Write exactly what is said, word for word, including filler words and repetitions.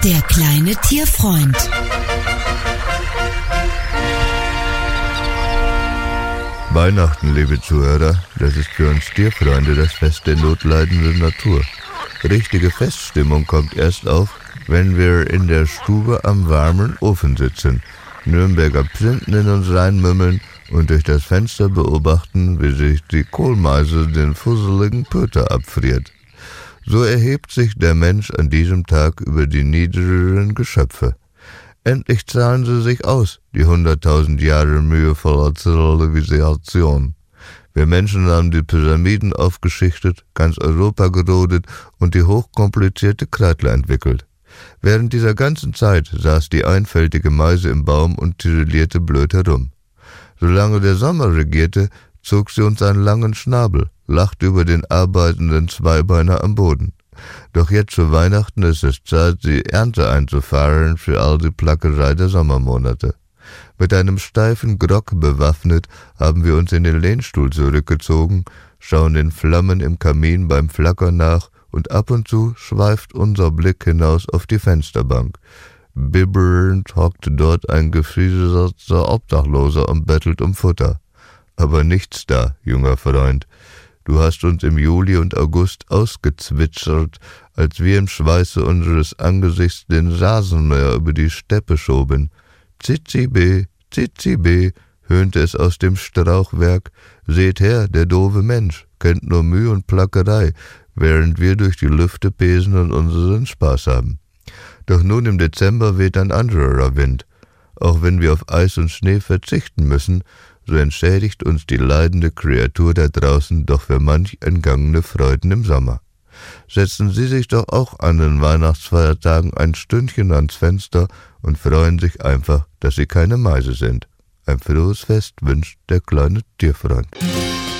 Der kleine Tierfreund. Weihnachten, liebe Zuhörer, das ist für uns Tierfreunde das Fest der notleidenden Natur. Richtige Feststimmung kommt erst auf, wenn wir in der Stube am warmen Ofen sitzen, Nürnberger Printen in uns reinmümmeln und durch das Fenster beobachten, wie sich die Kohlmeise den fusseligen Pöter abfriert. So erhebt sich der Mensch an diesem Tag über die niedrigeren Geschöpfe. Endlich zahlen sie sich aus, die hunderttausend Jahre mühevoller Zivilisation. Wir Menschen haben die Pyramiden aufgeschichtet, ganz Europa gerodet und die hochkomplizierte Kreidler entwickelt. Während dieser ganzen Zeit saß die einfältige Meise im Baum und tirillierte blöd herum. Solange der Sommer regierte, zog sie uns einen langen Schnabel, lachte über den arbeitenden Zweibeiner am Boden. Doch jetzt zu Weihnachten ist es Zeit, die Ernte einzufahren für all die Plackerei der Sommermonate. Mit einem steifen Grock bewaffnet haben wir uns in den Lehnstuhl zurückgezogen, schauen den Flammen im Kamin beim Flackern nach und ab und zu schweift unser Blick hinaus auf die Fensterbank. Bibbernd hockt dort ein gefrieselter Obdachloser und bettelt um Futter. Aber nichts da, junger Freund. Du hast uns im Juli und August ausgezwitschert, als wir im Schweiße unseres Angesichts den Rasenmäher über die Steppe schoben. Zizibe, Zizibe, höhnte es aus dem Strauchwerk. Seht her, der doofe Mensch kennt nur Mühe und Plackerei, während wir durch die Lüfte pesen und unseren Spaß haben. Doch nun im Dezember weht ein anderer Wind. Auch wenn wir auf Eis und Schnee verzichten müssen, so entschädigt uns die leidende Kreatur da draußen doch für manch entgangene Freuden im Sommer. Setzen Sie sich doch auch an den Weihnachtsfeiertagen ein Stündchen ans Fenster und freuen sich einfach, dass Sie keine Meise sind. Ein frohes Fest wünscht der kleine Tierfreund.